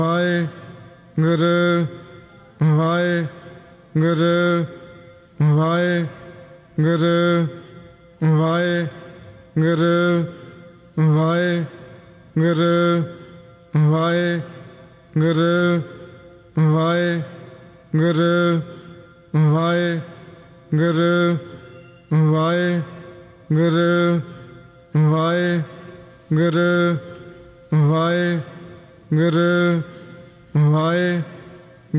Waheguru Waheguru Waheguru Waheguru Waheguru Waheguru Waheguru Waheguru Waheguru Waheguru Waheguru Waheguru